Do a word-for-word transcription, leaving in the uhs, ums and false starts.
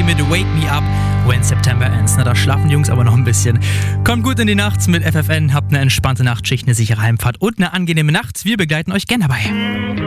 mit Wake Me Up When September Ends. Na, da schlafen die Jungs aber noch ein bisschen. Kommt gut in die Nacht mit F F N, habt eine entspannte Nachtschicht, eine sichere Heimfahrt und eine angenehme Nacht. Wir begleiten euch gerne dabei.